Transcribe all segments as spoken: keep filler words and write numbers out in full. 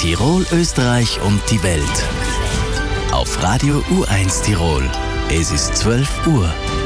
Tirol, Österreich und die Welt. Auf Radio U eins Tirol. Es ist zwölf Uhr.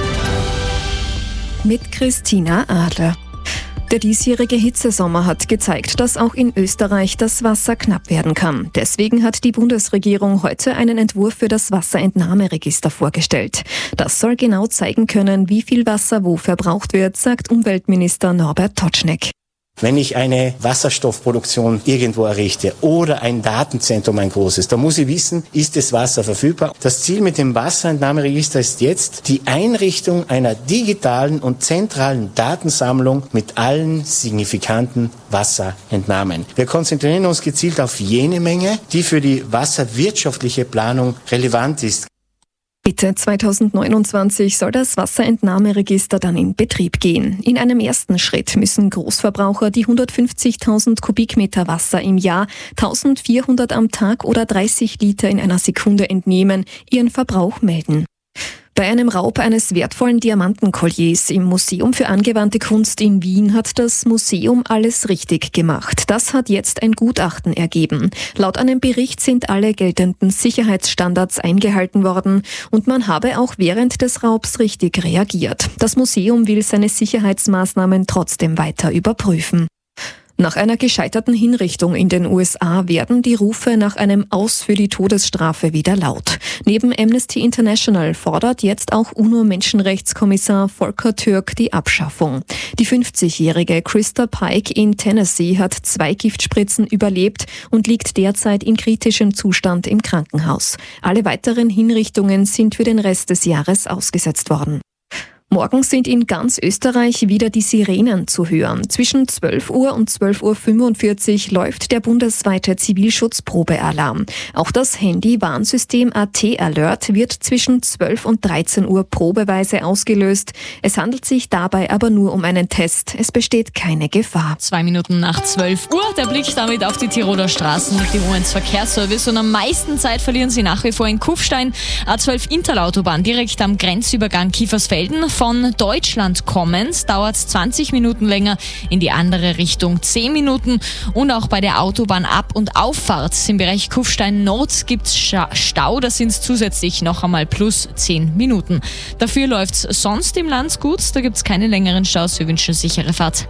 Mit Christina Adler. Der diesjährige Hitzesommer hat gezeigt, dass auch in Österreich das Wasser knapp werden kann. Deswegen hat die Bundesregierung heute einen Entwurf für das Wasserentnahmeregister vorgestellt. Das soll genau zeigen können, wie viel Wasser wo verbraucht wird, sagt Umweltminister Norbert Totschnig. Wenn ich eine Wasserstoffproduktion irgendwo errichte oder ein Datenzentrum, ein großes, da muss ich wissen, ist das Wasser verfügbar. Das Ziel mit dem Wasserentnahmeregister ist jetzt die Einrichtung einer digitalen und zentralen Datensammlung mit allen signifikanten Wasserentnahmen. Wir konzentrieren uns gezielt auf jene Menge, die für die wasserwirtschaftliche Planung relevant ist. Mitte zweitausendneunundzwanzig soll das Wasserentnahmeregister dann in Betrieb gehen. In einem ersten Schritt müssen Großverbraucher, die hundertfünfzigtausend Kubikmeter Wasser im Jahr, eintausendvierhundert am Tag oder dreißig Liter in einer Sekunde entnehmen, ihren Verbrauch melden. Bei einem Raub eines wertvollen Diamantenkolliers im Museum für angewandte Kunst in Wien hat das Museum alles richtig gemacht. Das hat jetzt ein Gutachten ergeben. Laut einem Bericht sind alle geltenden Sicherheitsstandards eingehalten worden und man habe auch während des Raubs richtig reagiert. Das Museum will seine Sicherheitsmaßnahmen trotzdem weiter überprüfen. Nach einer gescheiterten Hinrichtung in den U S A werden die Rufe nach einem Aus für die Todesstrafe wieder laut. Neben Amnesty International fordert jetzt auch UNO-Menschenrechtskommissar Volker Türk die Abschaffung. Die fünfzigjährige Krista Pike in Tennessee hat zwei Giftspritzen überlebt und liegt derzeit in kritischem Zustand im Krankenhaus. Alle weiteren Hinrichtungen sind für den Rest des Jahres ausgesetzt worden. Morgen sind in ganz Österreich wieder die Sirenen zu hören. Zwischen zwölf Uhr und zwölf Uhr fünfundvierzig läuft der bundesweite Zivilschutzprobealarm. Auch das Handy-Warnsystem A T Alert wird zwischen zwölf und dreizehn Uhr probeweise ausgelöst. Es handelt sich dabei aber nur um einen Test. Es besteht keine Gefahr. Zwei Minuten nach zwölf Uhr, der Blick damit auf die Tiroler Straßen mit dem U eins Verkehrsservice. Und am meisten Zeit verlieren sie nach wie vor in Kufstein. A zwölf Interlautobahn direkt am Grenzübergang Kiefersfelden. Von Deutschland kommend dauert es zwanzig Minuten länger, in die andere Richtung zehn Minuten. Und auch bei der Autobahn Ab- und Auffahrt im Bereich Kufstein Nord gibt es Stau, da sind es zusätzlich noch einmal plus zehn Minuten. Dafür läuft es sonst im Land gut, da gibt es keine längeren Staus, wir wünschen sichere Fahrt.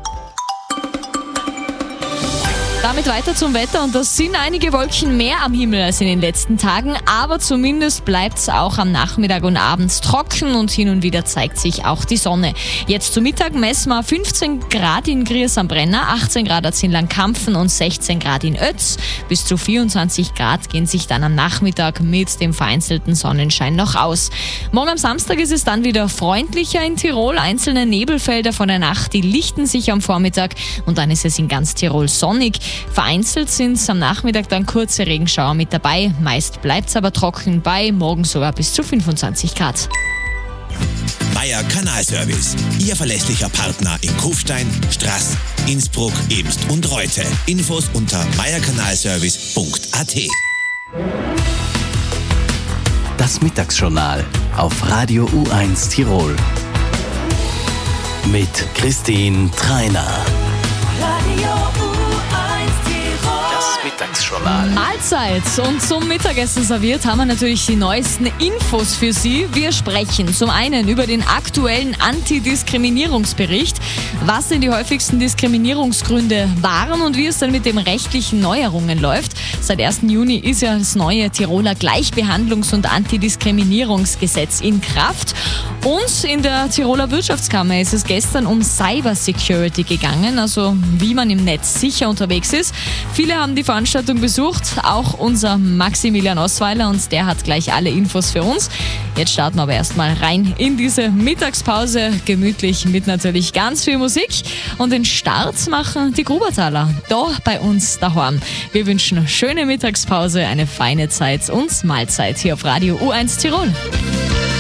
Damit weiter zum Wetter und das sind einige Wolken mehr am Himmel als in den letzten Tagen, aber zumindest bleibt es auch am Nachmittag und abends trocken und hin und wieder zeigt sich auch die Sonne. Jetzt zum Mittag messen wir fünfzehn Grad in Griers am Brenner, achtzehn Grad in Langkampfen und sechzehn Grad in Ötz. Bis zu vierundzwanzig Grad gehen sich dann am Nachmittag mit dem vereinzelten Sonnenschein noch aus. Morgen am Samstag ist es dann wieder freundlicher in Tirol. Einzelne Nebelfelder von der Nacht, die lichten sich am Vormittag und dann ist es in ganz Tirol sonnig. Vereinzelt sind es am Nachmittag dann kurze Regenschauer mit dabei. Meist bleibt es aber trocken bei morgen sogar bis zu fünfundzwanzig Grad. Meier Kanalservice, Ihr verlässlicher Partner in Kufstein, Straß, Innsbruck, Ebst und Reute. Infos unter meier kanalservice punkt a t. Das Mittagsjournal auf Radio U eins Tirol. Mit Christine Treiner. Mittagsjournal. Mahlzeit und zum Mittagessen serviert haben wir natürlich die neuesten Infos für Sie. Wir sprechen zum einen über den aktuellen Antidiskriminierungsbericht, was denn die häufigsten Diskriminierungsgründe waren und wie es dann mit den rechtlichen Neuerungen läuft. Seit ersten Juni ist ja das neue Tiroler Gleichbehandlungs- und Antidiskriminierungsgesetz in Kraft. Und in der Tiroler Wirtschaftskammer ist es gestern um Cybersecurity gegangen, also wie man im Netz sicher unterwegs ist. Viele haben die Veranstaltung besucht, auch unser Maximilian Osweiler, und der hat gleich alle Infos für uns. Jetzt starten wir aber erstmal rein in diese Mittagspause, gemütlich mit natürlich ganz viel Musik. Und den Start machen die Grubertaler, da bei uns daheim. Wir wünschen eine schöne Mittagspause, eine feine Zeit und Mahlzeit hier auf Radio U eins Tirol.